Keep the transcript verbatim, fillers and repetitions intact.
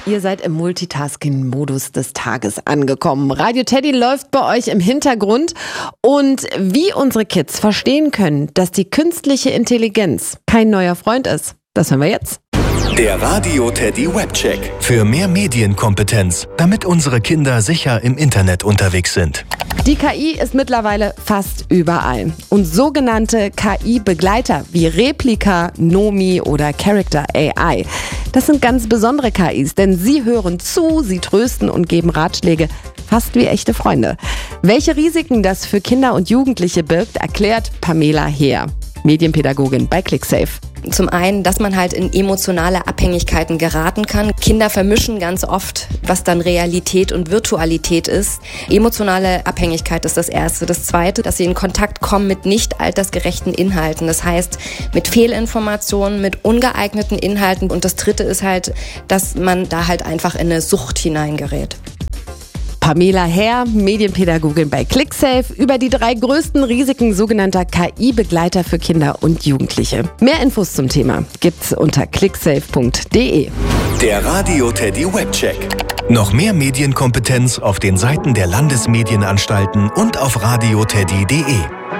Ihr seid im Multitasking-Modus des Tages angekommen. Radio Teddy läuft bei euch im Hintergrund. Und wie unsere Kids verstehen können, dass die künstliche Intelligenz kein neuer Freund ist, das hören wir jetzt. Der Radio Teddy Webcheck. Für mehr Medienkompetenz, damit unsere Kinder sicher im Internet unterwegs sind. Die K I ist mittlerweile fast überall. Und sogenannte K I-Begleiter wie Replika, Nomi oder Character A I, das sind ganz besondere K Is, denn sie hören zu, sie trösten und geben Ratschläge, fast wie echte Freunde. Welche Risiken das für Kinder und Jugendliche birgt, erklärt Pamela Heer, Medienpädagogin bei ClickSafe. Zum einen, dass man halt in emotionale Abhängigkeiten geraten kann. Kinder vermischen ganz oft, was dann Realität und Virtualität ist. Emotionale Abhängigkeit ist das Erste. Das Zweite, dass sie in Kontakt kommen mit nicht altersgerechten Inhalten. Das heißt, mit Fehlinformationen, mit ungeeigneten Inhalten. Und das Dritte ist halt, dass man da halt einfach in eine Sucht hineingerät. Pamela Heer, Medienpädagogin bei ClickSafe, über die drei größten Risiken sogenannter K I-Begleiter für Kinder und Jugendliche. Mehr Infos zum Thema gibt's unter clicksafe punkt de. Der Radio Teddy Webcheck. Noch mehr Medienkompetenz auf den Seiten der Landesmedienanstalten und auf radio teddy punkt de.